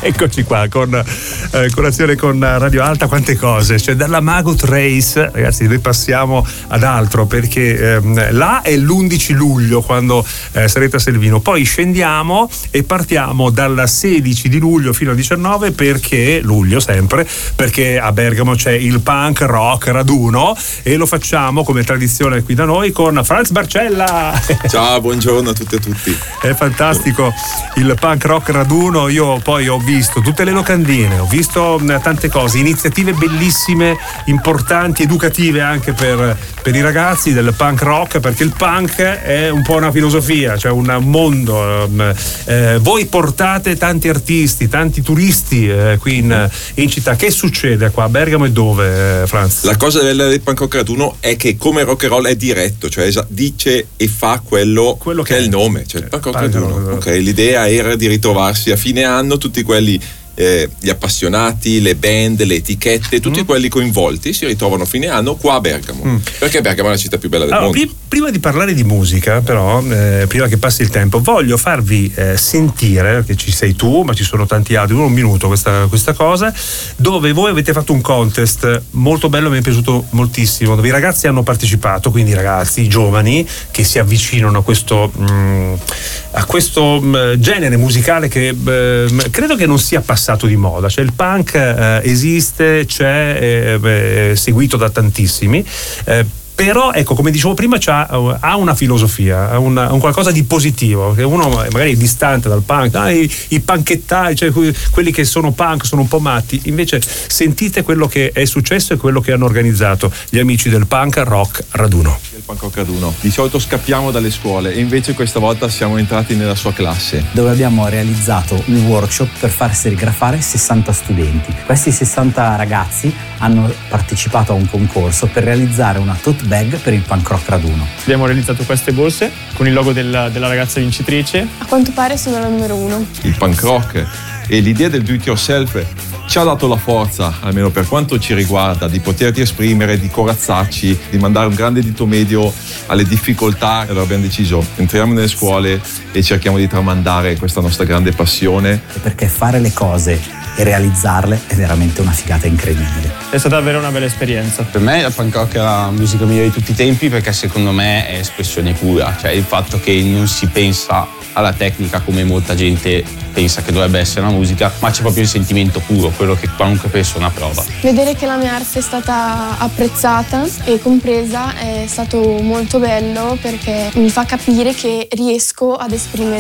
Eccoci qua con colazione con Radio Alta. Quante cose, cioè dalla Magot Race, ragazzi, noi passiamo ad altro, perché là è l'11 luglio quando sarete a Selvino, poi scendiamo e partiamo dal 16 di luglio fino al 19, perché luglio sempre, perché a Bergamo c'è il punk rock raduno e lo facciamo come tradizione qui da noi con Franz Barcella. Ciao, buongiorno a tutte e a tutti. È fantastico il punk rock raduno. Io poi ho visto tutte le locandine, ho visto tante cose, iniziative bellissime, importanti, educative anche per i ragazzi del punk rock, perché il punk è un po' una filosofia, cioè un mondo. Voi portate tanti artisti, tanti turisti qui in città. Che succede qua a Bergamo e dove, Franz? La cosa bella del punk rock raduno è che come rock and roll è diretto, cioè dice e fa quello che è il nome, cioè il punk rock raduno. Ok, l'idea era di ritrovarsi a fine anno tutti quelli, gli appassionati, le band, le etichette, tutti quelli coinvolti si ritrovano a fine anno qua a Bergamo, perché Bergamo è la città più bella del mondo. Prima di parlare di musica, però, prima che passi il tempo, voglio farvi sentire, perché ci sei tu, ma ci sono tanti altri, un minuto questa cosa, dove voi avete fatto un contest molto bello, mi è piaciuto moltissimo, dove i ragazzi hanno partecipato, quindi i ragazzi, i giovani che si avvicinano a questo genere musicale che credo che non sia passato di moda, cioè il punk esiste, c'è, è seguito da tantissimi, però ecco, come dicevo prima, ha una filosofia, ha un qualcosa di positivo, che uno magari è distante dal punk, i panchettai, cioè quelli che sono punk sono un po' matti. Invece sentite quello che è successo e quello che hanno organizzato gli amici del punk rock raduno. Il punk rock raduno, di solito scappiamo dalle scuole e invece questa volta siamo entrati nella sua classe, dove abbiamo realizzato un workshop per far serigrafare 60 studenti. Questi 60 ragazzi hanno partecipato a un concorso per realizzare una tote bag per il punk rock raduno. Abbiamo realizzato queste borse con il logo della ragazza vincitrice. A quanto pare sono la numero 1. Il punk rock e l'idea del do it yourself ci ha dato la forza, almeno per quanto ci riguarda, di poterti esprimere, di corazzarci, di mandare un grande dito medio alle difficoltà. Allora abbiamo deciso, entriamo nelle scuole e cerchiamo di tramandare questa nostra grande passione. Perché fare le cose e realizzarle è veramente una figata incredibile. È stata davvero una bella esperienza. Per me il punk rock è la musica migliore di tutti i tempi, perché secondo me è espressione pura, cioè il fatto che non si pensa alla tecnica come molta gente pensa che dovrebbe essere una musica, ma c'è proprio il sentimento puro, quello che qualunque persona prova. Vedere che la mia arte è stata apprezzata e compresa è stato molto bello, perché mi fa capire che riesco ad esprimere